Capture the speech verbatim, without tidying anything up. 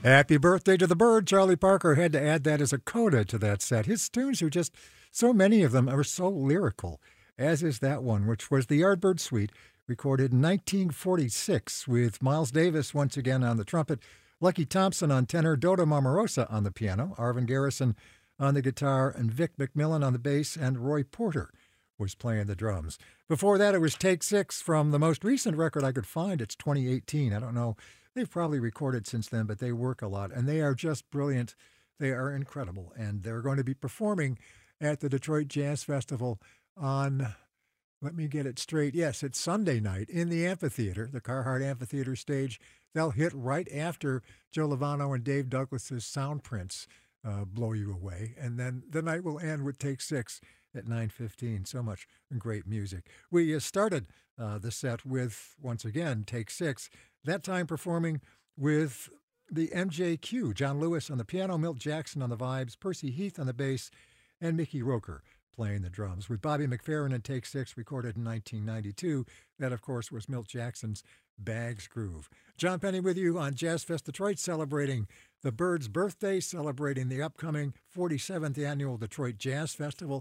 Happy birthday to the bird. Charlie Parker had to add that as a coda to that set. His tunes are just, so many of them are so lyrical, as is that one, which was the Yardbird Suite, recorded in nineteen forty-six with Miles Davis once again on the trumpet, Lucky Thompson on tenor, Dodo Marmarosa on the piano, Arvin Garrison on the guitar, and Vic McMillan on the bass, and Roy Porter was playing the drums. Before that, it was Take Six from the most recent record I could find. It's twenty eighteen. I don't know. They've probably recorded since then, but they work a lot, and they are just brilliant. They are incredible, and they're going to be performing at the Detroit Jazz Festival on, let me get it straight, yes, it's Sunday night in the amphitheater, the Carhart Amphitheater stage. They'll hit right after Joe Lovano and Dave Douglas's Sound Prints uh, blow you away, and then the night will end with Take Six at nine fifteen. So much great music. We uh, started uh, the set with, once again, Take Six, that time performing with the M J Q, John Lewis on the piano, Milt Jackson on the vibes, Percy Heath on the bass, and Mickey Roker playing the drums, with Bobby McFerrin in Take Six, recorded in nineteen ninety-two. That, of course, was Milt Jackson's Bags Groove. John Penny with you on Jazz Fest Detroit, celebrating the Bird's birthday, celebrating the upcoming forty-seventh Annual Detroit Jazz Festival.